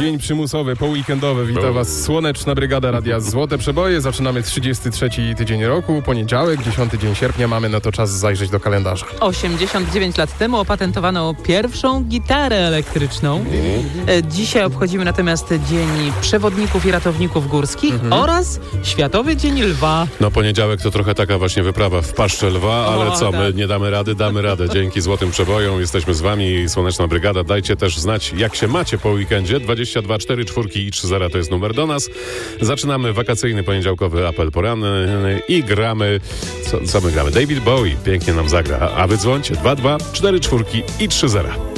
Dzień przymusowy, poweekendowy. Witam Was Słoneczna Brygada Radia Złote Przeboje. Zaczynamy 33. tydzień roku, poniedziałek, 10 dzień sierpnia. Mamy na to czas zajrzeć do kalendarza. 89 lat temu opatentowano pierwszą gitarę elektryczną. Dzisiaj obchodzimy natomiast Dzień Przewodników i Ratowników Górskich oraz Światowy Dzień Lwa. No poniedziałek to trochę taka właśnie wyprawa w paszczę lwa, ale co, my nie damy rady? Damy radę. Dzięki Złotym Przebojom jesteśmy z Wami, Słoneczna Brygada. Dajcie też znać, jak się macie po weekendzie. 22 4 4 i 30 to jest numer do nas. Zaczynamy wakacyjny poniedziałkowy apel poranny i gramy, co my gramy? David Bowie pięknie nam zagra, a wy dzwońcie 22 4 4 i 30.